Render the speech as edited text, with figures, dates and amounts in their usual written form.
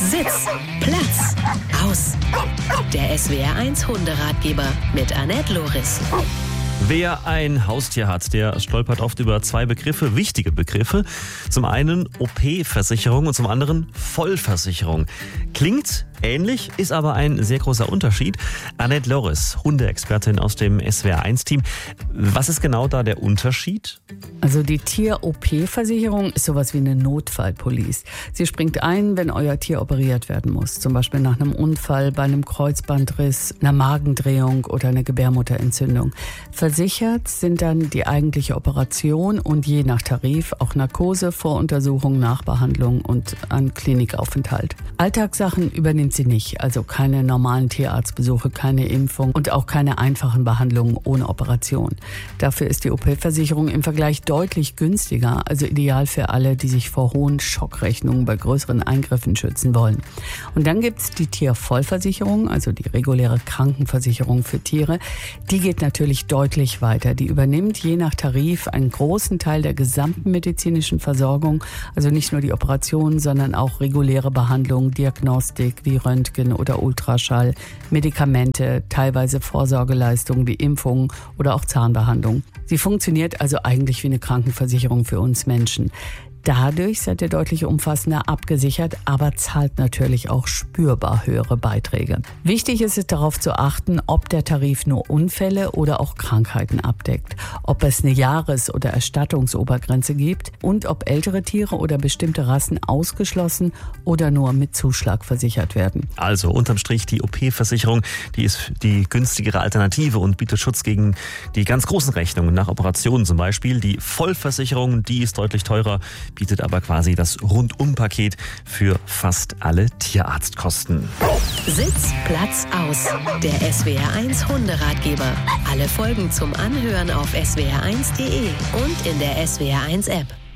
Sitz, Platz, aus. Der SWR1 Hunderatgeber mit Annette Loris. Wer ein Haustier hat, der stolpert oft über zwei Begriffe, wichtige Begriffe. Zum einen OP-Versicherung und zum anderen Vollversicherung. Klingt ähnlich, ist aber ein sehr großer Unterschied. Annette Loris, Hundeexpertin aus dem SWR1-Team. Was ist genau da der Unterschied? Also die Tier-OP-Versicherung ist sowas wie eine Notfallpolice. Sie springt ein, wenn euer Tier operiert werden muss. Zum Beispiel nach einem Unfall, bei einem Kreuzbandriss, einer Magendrehung oder einer Gebärmutterentzündung. Versichert sind dann die eigentliche Operation und je nach Tarif auch Narkose, Voruntersuchung, Nachbehandlung und ein Klinikaufenthalt. Alltagssachen übernimmt sie nicht, also keine normalen Tierarztbesuche, keine Impfung und auch keine einfachen Behandlungen ohne Operation. Dafür ist die OP-Versicherung im Vergleich deutlich günstiger, also ideal für alle, die sich vor hohen Schockrechnungen bei größeren Eingriffen schützen wollen. Und dann gibt's die Tiervollversicherung, also die reguläre Krankenversicherung für Tiere. Die geht natürlich deutlich weiter. Die übernimmt je nach Tarif einen großen Teil der gesamten medizinischen Versorgung, also nicht nur die Operationen, sondern auch reguläre Behandlungen, Diagnostik wie Röntgen oder Ultraschall, Medikamente, teilweise Vorsorgeleistungen wie Impfungen oder auch Zahnbehandlung. Sie funktioniert also eigentlich wie eine Krankenversicherung für uns Menschen. Dadurch seid ihr deutlich umfassender abgesichert, aber zahlt natürlich auch spürbar höhere Beiträge. Wichtig ist es darauf zu achten, ob der Tarif nur Unfälle oder auch Krankheiten abdeckt, ob es eine Jahres- oder Erstattungsobergrenze gibt und ob ältere Tiere oder bestimmte Rassen ausgeschlossen oder nur mit Zuschlag versichert werden. Also unterm Strich die OP-Versicherung, die ist die günstigere Alternative und bietet Schutz gegen die ganz großen Rechnungen nach Operationen zum Beispiel. Die Vollversicherung, die ist deutlich teurer, bietet aber quasi das Rundum-Paket für fast alle Tierarztkosten. Sitz, Platz, aus. Der SWR1 Hunderatgeber. Alle Folgen zum Anhören auf swr1.de und in der SWR1 App.